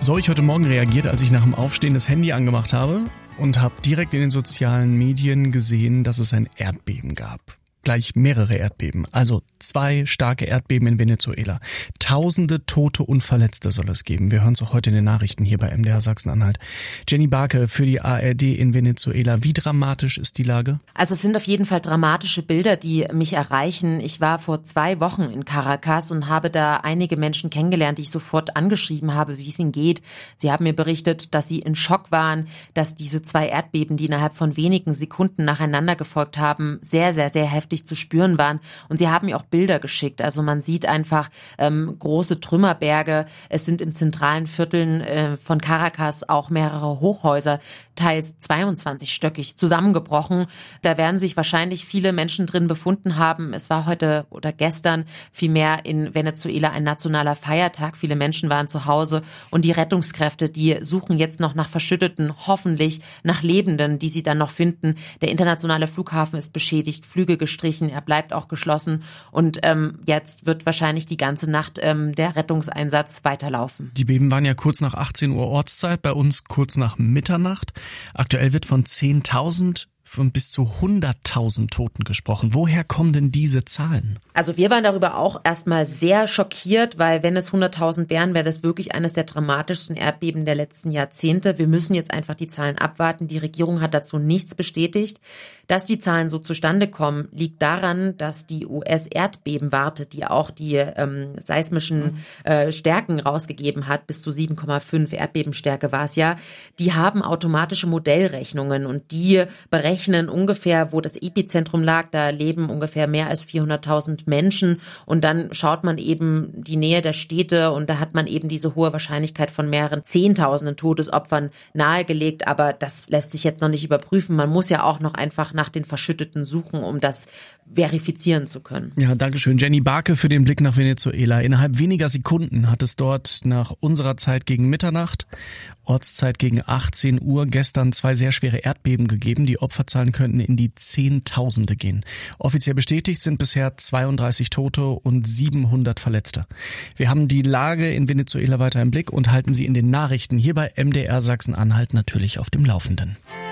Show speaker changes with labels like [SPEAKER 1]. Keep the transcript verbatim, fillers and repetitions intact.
[SPEAKER 1] So habe ich heute Morgen reagiert, als ich nach dem Aufstehen das Handy angemacht habe und habe direkt in den sozialen Medien gesehen, dass es ein Erdbeben gab. Gleich mehrere Erdbeben, also zwei starke Erdbeben in Venezuela. Tausende Tote und Verletzte soll es geben. Wir hören es auch heute in den Nachrichten hier bei M D R Sachsen-Anhalt. Jenny Barke für die A R D in Venezuela. Wie dramatisch ist die Lage?
[SPEAKER 2] Also es sind auf jeden Fall dramatische Bilder, die mich erreichen. Ich war vor zwei Wochen in Caracas und habe da einige Menschen kennengelernt, die ich sofort angeschrieben habe, wie es ihnen geht. Sie haben mir berichtet, dass sie in Schock waren, dass diese zwei Erdbeben, die innerhalb von wenigen Sekunden nacheinander gefolgt haben, sehr, sehr, sehr heftig zu spüren waren. Und sie haben mir auch Bilder geschickt. Also man sieht einfach ähm, große Trümmerberge. Es sind in zentralen Vierteln äh, von Caracas auch mehrere Hochhäuser, teils zweiundzwanzigstöckig, zusammengebrochen. Da werden sich wahrscheinlich viele Menschen drin befunden haben. Es war heute oder gestern vielmehr in Venezuela ein nationaler Feiertag. Viele Menschen waren zu Hause und die Rettungskräfte, die suchen jetzt noch nach Verschütteten, hoffentlich nach Lebenden, die sie dann noch finden. Der internationale Flughafen ist beschädigt, Flüge gestrichen. Er bleibt auch geschlossen und ähm, jetzt wird wahrscheinlich die ganze Nacht ähm, der Rettungseinsatz weiterlaufen.
[SPEAKER 1] Die Beben waren ja kurz nach achtzehn Uhr Ortszeit, bei uns kurz nach Mitternacht. Aktuell wird von zehntausend von bis zu hunderttausend Toten gesprochen. Woher kommen denn diese Zahlen?
[SPEAKER 2] Also wir waren darüber auch erstmal sehr schockiert, weil wenn es hunderttausend wären, wäre das wirklich eines der dramatischsten Erdbeben der letzten Jahrzehnte. Wir müssen jetzt einfach die Zahlen abwarten. Die Regierung hat dazu nichts bestätigt. Dass die Zahlen so zustande kommen, liegt daran, dass die U S-Erdbebenwarte, die auch die ähm, seismischen äh, Stärken rausgegeben hat, bis zu sieben Komma fünf Erdbebenstärke war es ja, die haben automatische Modellrechnungen und die berechnen ungefähr, wo das Epizentrum lag. Da leben ungefähr mehr als vierhunderttausend Menschen und dann schaut man eben die Nähe der Städte und da hat man eben diese hohe Wahrscheinlichkeit von mehreren Zehntausenden Todesopfern nahegelegt, aber das lässt sich jetzt noch nicht überprüfen. Man muss ja auch noch einfach nach den Verschütteten suchen, um das verifizieren zu können.
[SPEAKER 1] Ja, danke schön. Jenny Barke für den Blick nach Venezuela. Innerhalb weniger Sekunden hat es dort nach unserer Zeit gegen Mitternacht, Ortszeit gegen achtzehn Uhr, gestern zwei sehr schwere Erdbeben gegeben. Die Opferzahlen könnten in die Zehntausende gehen. Offiziell bestätigt sind bisher zweiunddreißig Tote und siebenhundert Verletzte. Wir haben die Lage in Venezuela weiter im Blick und halten Sie in den Nachrichten hier bei M D R Sachsen-Anhalt natürlich auf dem Laufenden.